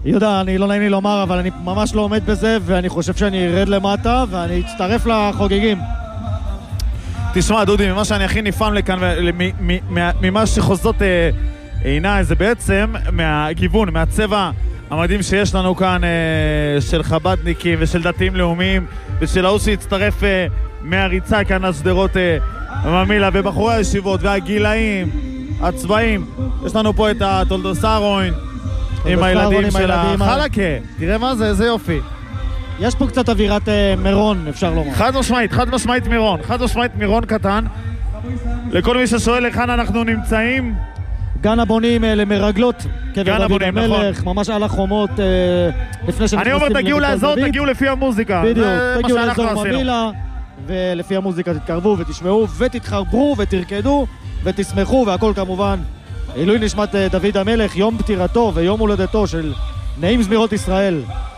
יהודה, אני לא נעים לי לומר, אבל אני ממש לא עומד בזה, ואני חושב שאני ארד למטה, ואני אצטרף לחוגגים. תשמע, דודי, ממה שאני הכי נפעם לכאן, ממה שחוזות עיניי, זה בעצם מהגיוון, מהצבע המדהים שיש לנו כאן, של חבדניקים ושל דתיים לאומיים, ושל ההוא שהצטרף מהריצה כאן לשדרות ממילא, ובחורי הישיבות, והגילאים, הצבעים. יש לנו פה את התולדוסרוין, עם הילדים של החלקה. תראה מה זה, איזה יופי. יש פה קצת אווירת מירון, אפשר לומר. חד משמעית מירון. חד משמעית מירון קטן. לכל מי ששואל היכן אנחנו נמצאים. גן הבונים למרגלות, קבר דוד המלך, ממש על החומות לפני שנכנסים. אני אומר, תגיעו לאזור, תגיעו לפי המוזיקה. בדיוק, תגיעו לאזור ממילא, ולפי המוזיקה תתקרבו ותשמעו ותתחברו ותרקדו ותשמחו, והכל כמובן עילוי נשמת דוד המלך, יום פטירתו ויום הולדתו של נעים זמירות ישראל.